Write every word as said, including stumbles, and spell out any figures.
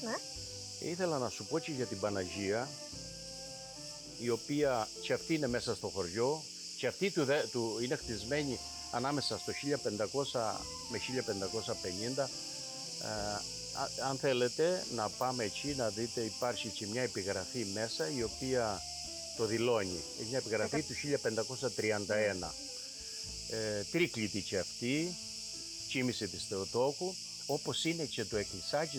Ναι. Ήθελα να σου πω και για την Παναγία, η οποία και αυτή είναι μέσα στο χωριό, και αυτή του, δε- του είναι χτισμένη ανάμεσα στο χίλια πεντακόσια με χίλια πεντακόσια πενήντα. Ε, α- αν θέλετε να πάμε εκεί να δείτε, υπάρχει και μια επιγραφή μέσα η οποία το δηλώνει. Έχει μια επιγραφή του χίλια πεντακόσια τριάντα ένα. Ε, τρίκλητη και αυτή, κοίμηση της Θεοτόκου, όπως είναι και το εκκλησάκι